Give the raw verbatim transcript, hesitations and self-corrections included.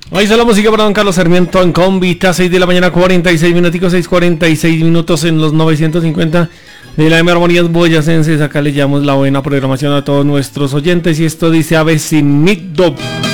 Ahí está la música para don Carlos Sarmiento en Convita, seis de la mañana, cuarenta y seis minuticos, seis cuarenta y seis minutos en los novecientos cincuenta de la M Armonías Boyacenses. Acá le llamamos la buena programación a todos nuestros oyentes y esto dice Avecinito.